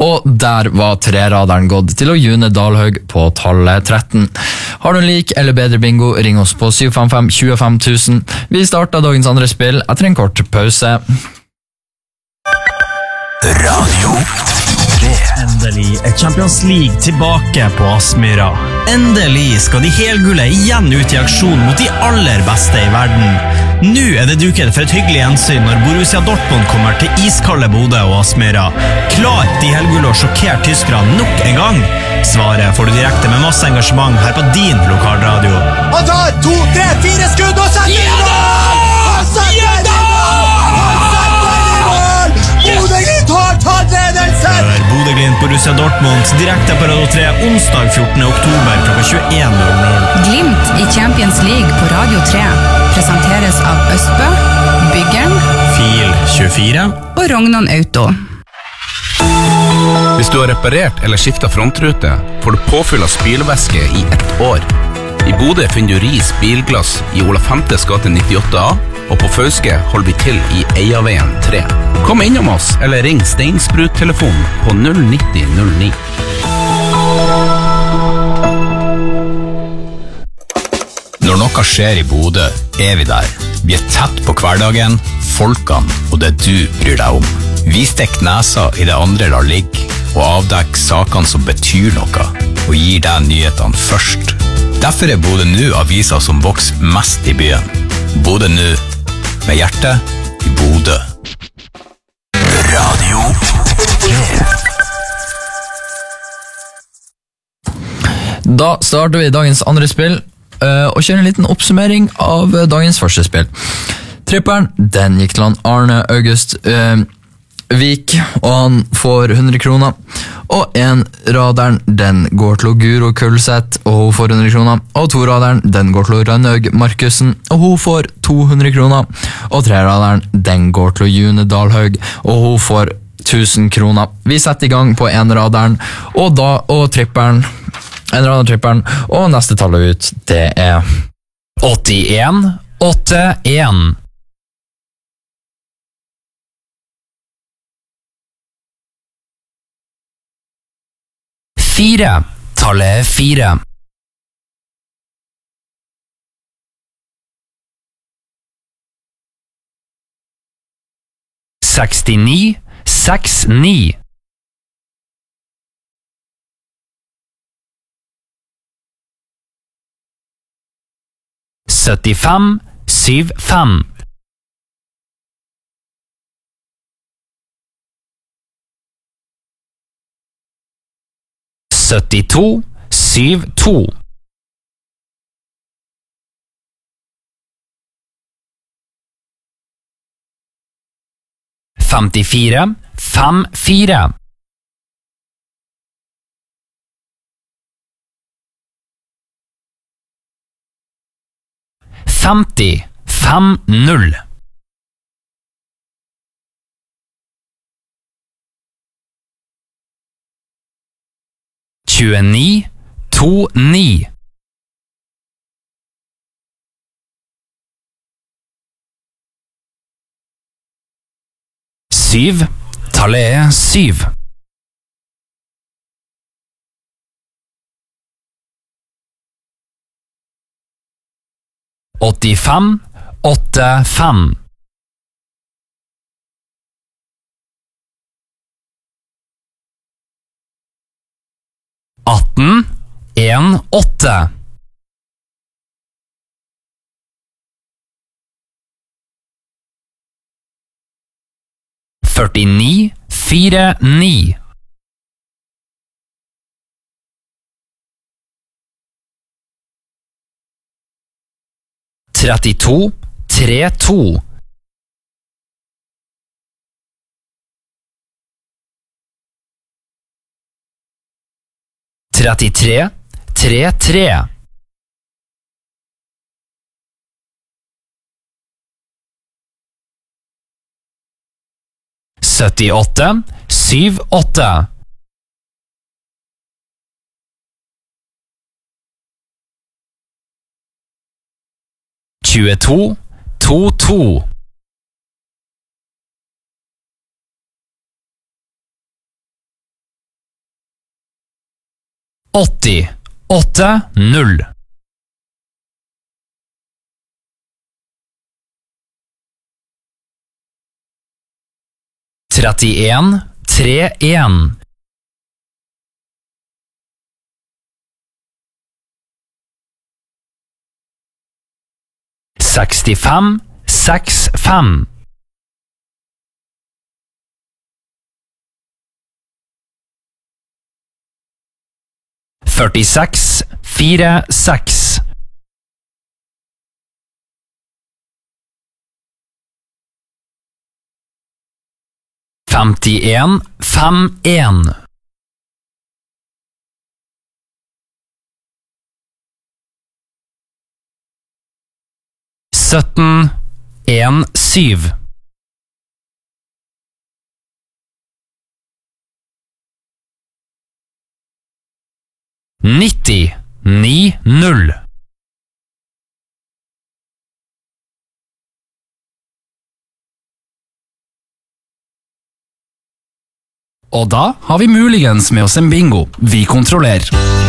Og der var treraderen gått til June Dalhaug på tallet 13. Har du en lik eller bedre bingo, ring oss på 755-25 000. Vi starter dagens andre spill etter en kort pause. Radio 3. Endelig er Champions League tilbake på Aspmyra. Endelig skal de helgulle igjen ut i aksjon mot de aller beste i verden. Nå er det duket for et hyggelig gjensyn når Borussia Dortmund kommer til iskalde Bodø og Aspmyra. Klar de helgulle å sjokkere tyskerne nok en gang? Svaret får du direkte med masse engasjement her på din lokalradio. Han tar 2, 3, 4 skudd og setter i mål! Han setter i mål! Han setter i mål! Bodø-Glimt har tatt ledelsen! Hør Bodø-Glimt Borussia Dortmund direkte på Radio 3 onsdag 14. oktober klokka 21:00. Glimt i Champions League på Radio 3 presenteres av Østbø, Byggeren, Fil 24 og Rognan Auto. Hvis du har reparert eller skiftet frontrute, får du påfyll av spylevæske i 1 år. I Bodø finner du Ris bilglass i Ola Femtes gate 98A, og på Fauske holder vi til i Eiaveien 3. Kom innom oss, eller ring Steinsprut-telefonen på 09009. Når noe skjer i Bodø, er vi der. Vi er tett på hverdagen, folkene og det du bryr deg om. Vi stikker nesa i det andre lar ligge, og avdekker sakene som betyr noe, og gir deg nyhetene først. Derfor er Bodø Nå avisa som vokser mest i byen. Bodø Nå, med hjertet i Bodø. Radio 3. Da starter vi dagens andre spill, og kjører en liten oppsummering av dagens første spill. Tripperen, den gikk til han Arne August Vik, og han får 100 kroner. Og en raderen, den går til Guro Kulseth, og hun får 100 kroner. Og to raderen, den går til Rønnaug Markussen, og hun får 200 kroner. Og tre raderen, den går til June Dalhaug, og hun får 1000 kroner. Vi setter i gang på en raderen, og tripperen, en rader tripperen, og neste tallet ut, det er 81-81. 4. Tallet 4. 69-69. 75-75. 72-72. 54-54. 50-50. 29-29. 7. Tallet 7. 85-85. 18-1-8. 49-4-9. 32-3-2. 33-3-3. 78-7-8. 22-2-2. 80 80 31 31 65 65 46 46 51 51 17 17 90 90 Og da har vi muligens med oss en bingo. Vi kontrollerer.